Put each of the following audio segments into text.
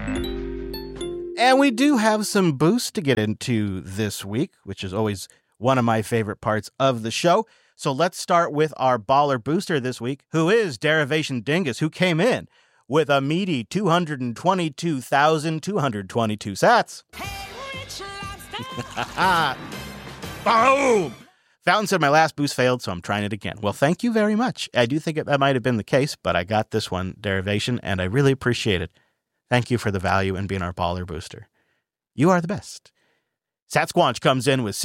And we do have some boosts to get into this week, which is always one of my favorite parts of the show. So let's start with our baller booster this week, who is Derivation Dingus, who came in with a meaty 222,222 sats. Boom! Fountain said my last boost failed, so I'm trying it again. Well, thank you very much. I do think that might have been the case, but I got this one, Derivation, and I really appreciate it. Thank you for the value and being our baller booster. You are the best. Satsquanch comes in with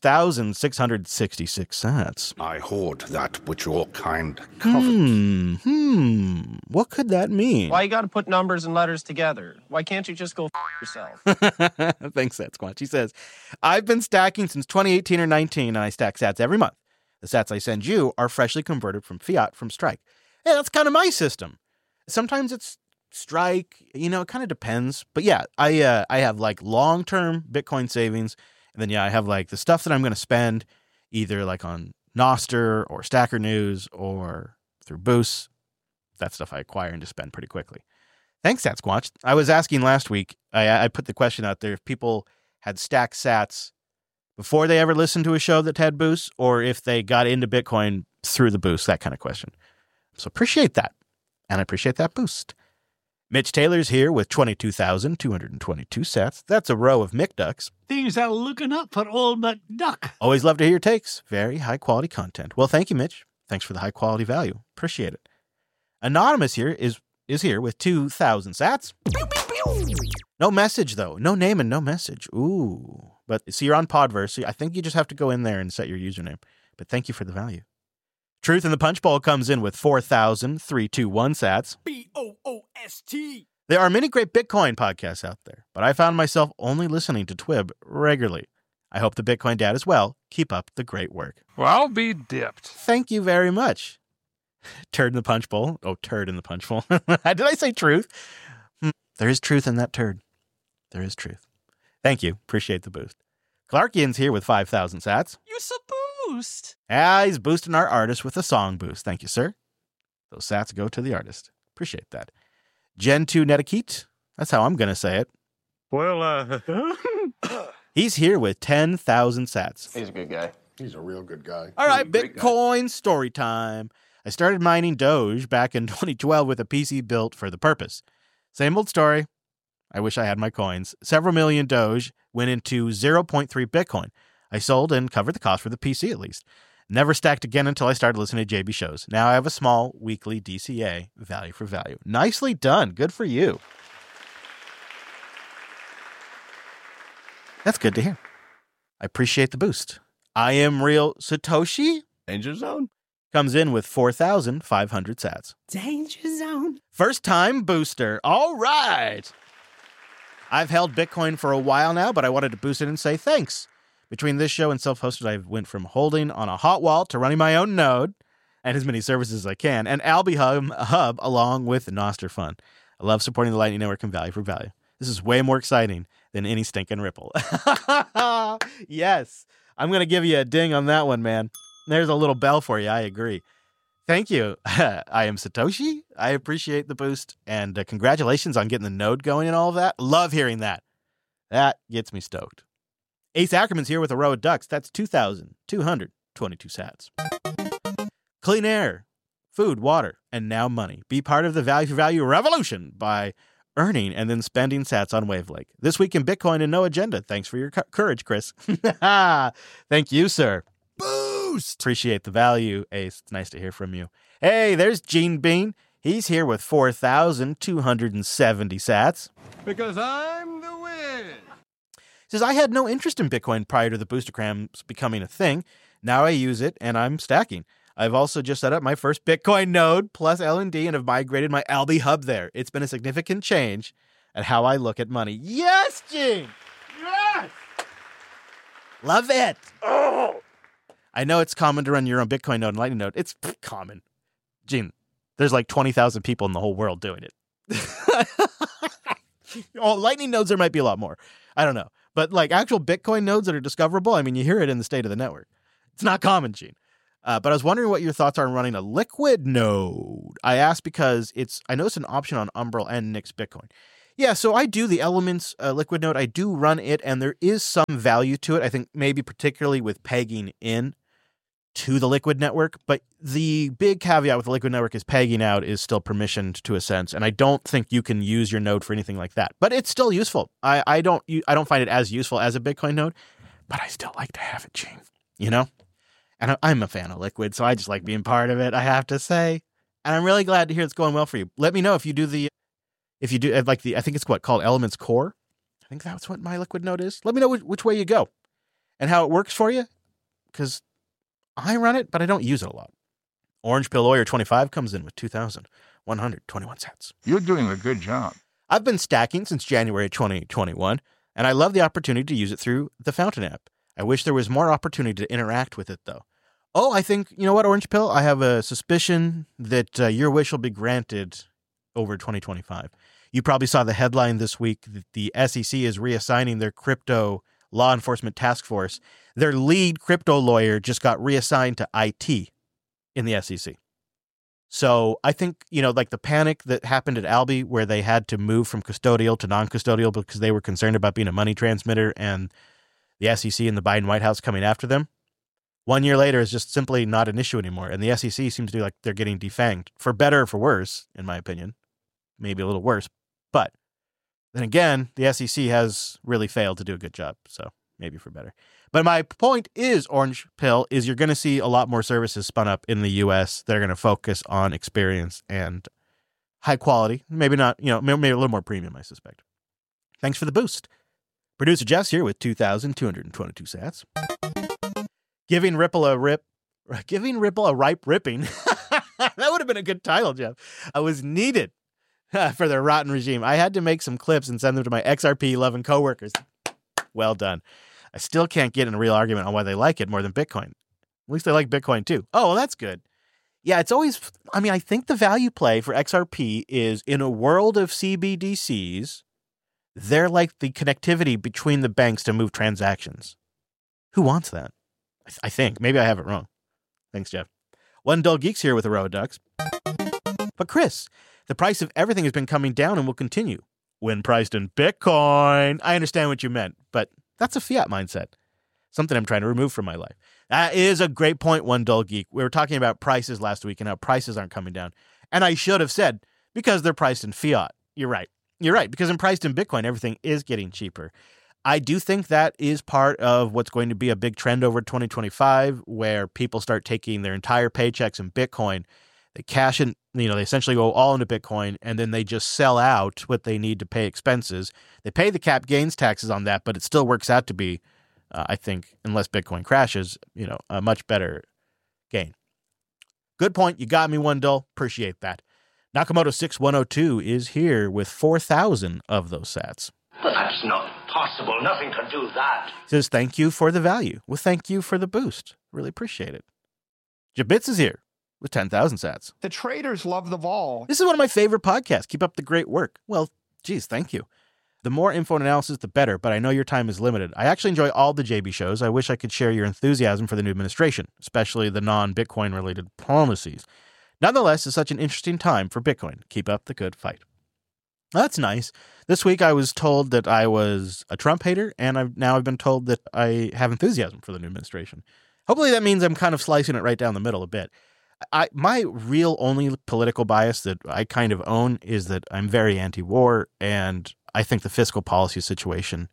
66,666 sats. I hoard that which your kind covet. What could that mean? Why you gotta put numbers and letters together? Why can't you just go yourself? Thanks, Satsquanch. He says, I've been stacking since 2018 or 19, and I stack sats every month. The sats I send you are freshly converted from fiat from Strike. Yeah, that's kind of my system. Sometimes it's Strike, it kind of depends. But yeah, I have like long-term Bitcoin savings. And then, I have like the stuff that I'm going to spend either like on Nostr or Stacker News or through Boost. That stuff I acquire and just spend pretty quickly. Thanks, Satsquatch. I was asking last week, I put the question out there if people had stacked sats before they ever listened to a show that had Boost or if they got into Bitcoin through the Boost, that kind of question. So appreciate that. And I appreciate that boost. Mitch Taylor's here with 22,222 sats. That's a row of McDucks. Things are looking up for old McDuck. Always love to hear your takes. Very high quality content. Well, thank you, Mitch. Thanks for the high quality value. Appreciate it. Anonymous here is here with 2,000 sats. No message, though. No name and no message. Ooh. But see, you're on Podverse. So I think you just have to go in there and set your username. But thank you for the value. Truth in the Punch Bowl comes in with 4,321 sats. BOOST. There are many great Bitcoin podcasts out there, but I found myself only listening to Twib regularly. I hope the Bitcoin Dad as well. Keep up the great work. Well, I'll be dipped. Thank you very much. Turd in the Punch Bowl. Oh, turd in the Punch Bowl. Did I say truth? There is truth in that turd. There is truth. Thank you. Appreciate the boost. Clarkian's here with 5,000 sats. You're so boost. He's boosting our artist with a song boost. Thank you, sir. Those sats go to the artist. Appreciate that. Gen 2 Netakit. That's how I'm going to say it. Well, He's here with 10,000 sats. He's a good guy. He's a real good guy. All right, Bitcoin story time. I started mining Doge back in 2012 with a PC built for the purpose. Same old story. I wish I had my coins. Several million Doge went into 0.3 Bitcoin. I sold and covered the cost for the PC at least. Never stacked again until I started listening to JB shows. Now I have a small weekly DCA, value for value. Nicely done. Good for you. That's good to hear. I appreciate the boost. I am real Satoshi. Danger Zone Comes in with 4,500 sats. Danger Zone. First time booster. All right. I've held Bitcoin for a while now, but I wanted to boost it and say thanks. Between this show and self-hosted, I went from holding on a hot wall to running my own node and as many services as I can, and Alby Hub along with Nostr Fund. I love supporting the Lightning Network and value for value. This is way more exciting than any stinking Ripple. Yes. I'm going to give you a ding on that one, man. There's a little bell for you. I agree. Thank you. I am Satoshi. I appreciate the boost. And congratulations on getting the node going and all of that. Love hearing that. That gets me stoked. Ace Ackerman's here with a row of ducks. That's 2,222 sats. Clean air, food, water, and now money. Be part of the value for value revolution by earning and then spending sats on Wavelake. This week in Bitcoin and no agenda. Thanks for your courage, Chris. Thank you, sir. Boost. Appreciate the value, Ace. It's nice to hear from you. Hey, there's Gene Bean. He's here with 4,270 sats. Because I'm the Wiz. Says, I had no interest in Bitcoin prior to the Boostergrams becoming a thing. Now I use it and I'm stacking. I've also just set up my first Bitcoin node plus LND and have migrated my Alby Hub there. It's been a significant change at how I look at money. Yes, Gene! Yes! Love it! Oh! I know it's common to run your own Bitcoin node and Lightning node. It's common. Gene, there's like 20,000 people in the whole world doing it. Oh, Lightning nodes, there might be a lot more. I don't know. But like actual Bitcoin nodes that are discoverable, I mean, you hear it in the state of the network. It's not common, Gene. But I was wondering what your thoughts are on running a liquid node. I asked because I know it's an option on Umbrel and Nix Bitcoin. Yeah, so I do the Elements Liquid Note. I do run it, and there is some value to it. I think maybe particularly with pegging in to the Liquid network. But the big caveat with the Liquid network is pegging out is still permissioned to a sense, and I don't think you can use your node for anything like that. But it's still useful. I don't find it as useful as a Bitcoin node, but I still like to have it, Gene. You know? And I'm a fan of Liquid, so I just like being part of it, I have to say. And I'm really glad to hear it's going well for you. Let me know if you do I think it's called Elements Core. I think that's what my Liquid node is. Let me know which way you go and how it works for you, because I run it, but I don't use it a lot. Orange Pill Lawyer 25 comes in with 2,121 cents. You're doing a good job. I've been stacking since January 2021, and I love the opportunity to use it through the Fountain app. I wish there was more opportunity to interact with it, though. Oh, I think, you know what, Orange Pill? I have a suspicion that your wish will be granted over 2025. You probably saw the headline this week that the SEC is reassigning their crypto law enforcement task force. Their lead crypto lawyer just got reassigned to IT in the SEC. So I think, like the panic that happened at Alby where they had to move from custodial to non-custodial because they were concerned about being a money transmitter and the SEC and the Biden White House coming after them. 1 year later is just simply not an issue anymore. And the SEC seems to be like they're getting defanged, for better or for worse, in my opinion. Maybe a little worse. But then again, the SEC has really failed to do a good job. So maybe for better. But my point is, Orange Pill, is you're going to see a lot more services spun up in the U.S. that are going to focus on experience and high quality. Maybe not, maybe a little more premium, I suspect. Thanks for the boost. Producer Jess here with 2,222 sats. Giving Ripple a ripe ripping. That would have been a good title, Jeff. I was needed for their rotten regime. I had to make some clips and send them to my XRP-loving coworkers. Well done. I still can't get in a real argument on why they like it more than Bitcoin. At least they like Bitcoin too. Oh, well, that's good. Yeah, it's always, I think the value play for XRP is in a world of CBDCs, they're like the connectivity between the banks to move transactions. Who wants that? I think. Maybe I have it wrong. Thanks, Jeff. One Dull Geeks here with a row of ducks. But Chris, the price of everything has been coming down and will continue. When priced in Bitcoin. I understand what you meant, but that's a fiat mindset. Something I'm trying to remove from my life. That is a great point, One Dull Geek. We were talking about prices last week and how prices aren't coming down. And I should have said, because they're priced in fiat. You're right. Because in priced in Bitcoin, everything is getting cheaper. I do think that is part of what's going to be a big trend over 2025, where people start taking their entire paychecks in Bitcoin. They cash in, they essentially go all into Bitcoin, and then they just sell out what they need to pay expenses. They pay the cap gains taxes on that, but it still works out to be, I think, unless Bitcoin crashes, a much better gain. Good point. You got me, One Dull. Appreciate that. Nakamoto 6102 is here with 4,000 of those sats. But that's not possible. Nothing can do that. Says, thank you for the value. Well, thank you for the boost. Really appreciate it. Jabitz is here with 10,000 sats. The traders love the vol. This is one of my favorite podcasts. Keep up the great work. Well, geez, thank you. The more info and analysis, the better, but I know your time is limited. I actually enjoy all the JB shows. I wish I could share your enthusiasm for the new administration, especially the non-Bitcoin related policies. Nonetheless, it's such an interesting time for Bitcoin. Keep up the good fight. That's nice. This week I was told that I was a Trump hater, and I've been told that I have enthusiasm for the new administration. Hopefully that means I'm kind of slicing it right down the middle a bit. My real only political bias that I kind of own is that I'm very anti-war, and I think the fiscal policy situation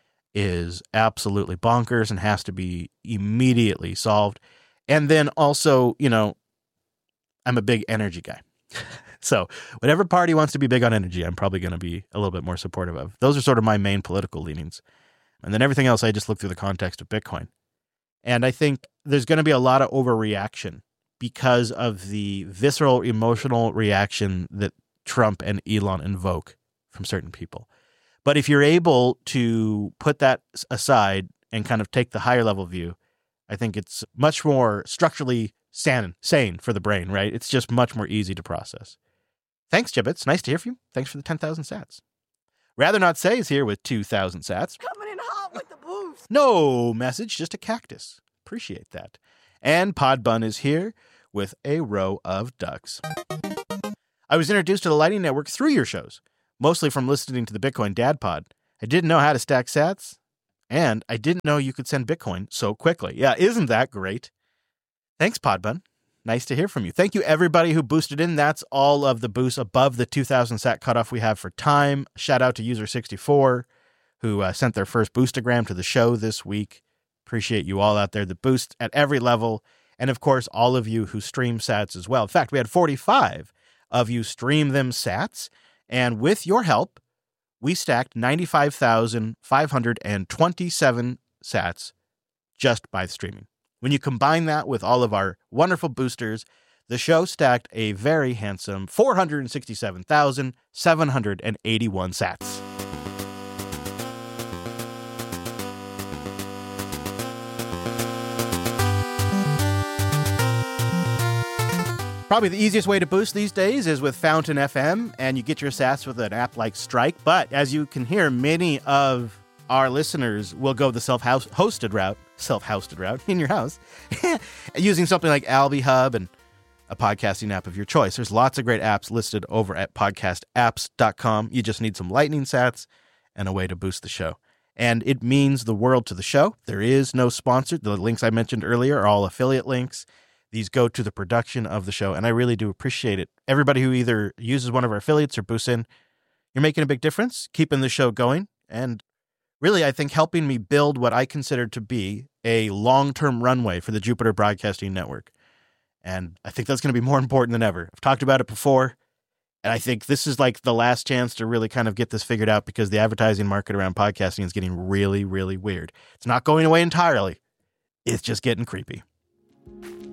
is absolutely bonkers and has to be immediately solved. And then also, I'm a big energy guy. So whatever party wants to be big on energy, I'm probably going to be a little bit more supportive of. Those are sort of my main political leanings. And then everything else, I just look through the context of Bitcoin. And I think there's going to be a lot of overreaction because of the visceral, emotional reaction that Trump and Elon invoke from certain people. But if you're able to put that aside and kind of take the higher level view, I think it's much more structurally sane for the brain, right? It's just much more easy to process. Thanks, Jibbits. Nice to hear from you. Thanks for the 10,000 sats. Rather Not Say is here with 2,000 sats. Coming in hot with the boost. No message, just a cactus. Appreciate that. And Podbun is here with a row of ducks. I was introduced to the Lightning Network through your shows. mostly from listening to the Bitcoin Dad Pod. I didn't know how to stack sats, and I didn't know you could send Bitcoin so quickly. Yeah, isn't that great? Thanks, Podbun. Nice to hear from you. Thank you, everybody who boosted in. That's all of the boosts above the 2,000 sat cutoff we have for time. Shout out to User64, who sent their first boostagram to the show this week. Appreciate you all out there that boost at every level. And, of course, all of you who stream sats as well. In fact, we had 45 of you stream them sats. And with your help, we stacked 95,527 sats just by streaming. When you combine that with all of our wonderful boosters, the show stacked a very handsome 467,781 sats. Probably the easiest way to boost these days is with Fountain FM, and you get your sats with an app like Strike. But as you can hear, many of our listeners will go the self-hosted route in your house, using something like Alby Hub and a podcasting app of your choice. There's lots of great apps listed over at podcastapps.com. You just need some Lightning sats and a way to boost the show. And it means the world to the show. There is no sponsor. The links I mentioned earlier are all affiliate links. These go to the production of the show, and I really do appreciate it. Everybody who either uses one of our affiliates or boosts in, you're making a big difference, keeping the show going, and really, I think, helping me build what I consider to be a long-term runway for the Jupiter Broadcasting Network. And I think that's going to be more important than ever. I've talked about it before, and I think this is like the last chance to really kind of get this figured out, because the advertising market around podcasting is getting really, really weird. It's not going away entirely. It's just getting creepy.